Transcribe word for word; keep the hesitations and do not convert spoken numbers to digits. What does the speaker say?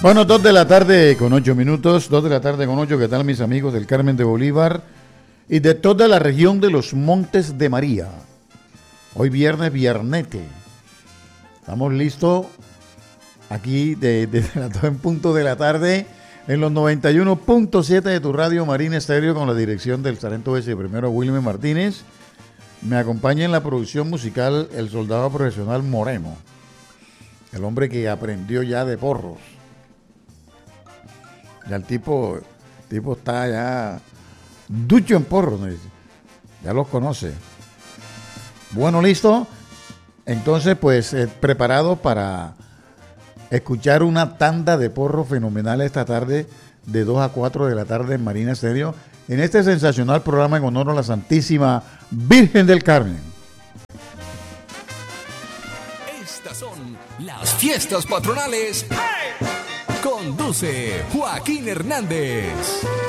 Bueno, dos de la tarde con ocho minutos, dos de la tarde con ocho. ¿Qué tal, mis amigos del Carmen de Bolívar y de toda la región de los Montes de María? Hoy viernes, viernete. Estamos listos aquí desde de, de las dos en punto de la tarde en los noventa y uno punto siete de tu radio Marina Estéreo con la dirección del sargento ese primero Wilmer Martínez. Me acompaña en la producción musical el soldado profesional Moreno, el hombre que aprendió ya de porros. Ya el tipo, el tipo está ya ducho en porros, ¿no? Ya los conoce. Bueno, listo. Entonces, pues, eh, preparado para escuchar una tanda de porros fenomenal esta tarde, de dos a cuatro de la tarde en Marina Estéreo, en este sensacional programa en honor a la Santísima Virgen del Carmen. Estas son las fiestas patronales. ¡Hey! Conduce Joaquín Hernández.